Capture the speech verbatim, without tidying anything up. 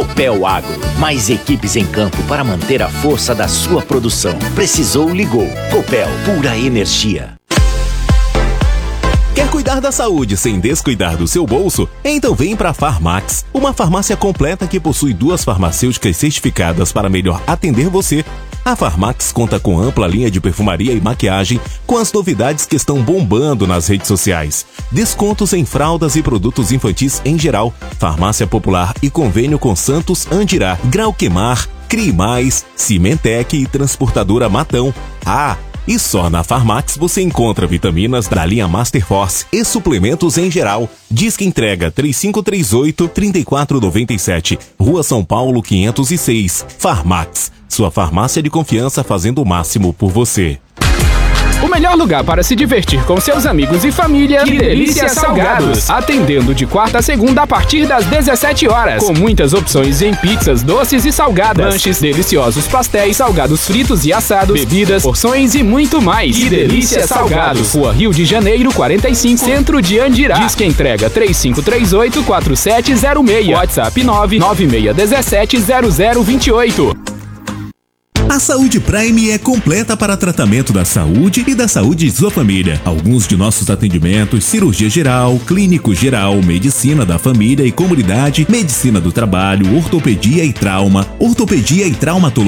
Copel Agro, mais equipes em campo para manter a força da sua produção. Precisou, ligou. Copel, pura energia. Quer cuidar da saúde sem descuidar do seu bolso? Então vem para a Farmax, uma farmácia completa que possui duas farmacêuticas certificadas para melhor atender você. A Farmax conta com ampla linha de perfumaria e maquiagem, com as novidades que estão bombando nas redes sociais. Descontos em fraldas e produtos infantis em geral. Farmácia Popular e convênio com Santos Andirá, Grauquemar, Crie Mais, Cimentec e Transportadora Matão. Ah! E só na Farmax você encontra vitaminas da linha Master Force e suplementos em geral. Disque entrega três cinco três oito, três quatro nove sete, Rua São Paulo quinhentos e seis. Farmax, sua farmácia de confiança fazendo o máximo por você. O melhor lugar para se divertir com seus amigos e família. Que Delícia Salgados. Atendendo de quarta a segunda a partir das dezessete horas. Com muitas opções em pizzas, doces e salgadas. Lanches, deliciosos pastéis, salgados fritos e assados, bebidas, porções e muito mais. Que Delícia Salgados. Rua Rio de Janeiro, quarenta e cinco, Centro de Andirá. Disque entrega três cinco três oito, quatro sete zero seis. WhatsApp nove nove seis um sete zero zero dois oito. A Saúde Prime é completa para tratamento da saúde e da saúde de sua família. Alguns de nossos atendimentos: cirurgia geral, clínico geral, medicina da família e comunidade, medicina do trabalho, ortopedia e trauma, ortopedia e traumatologia.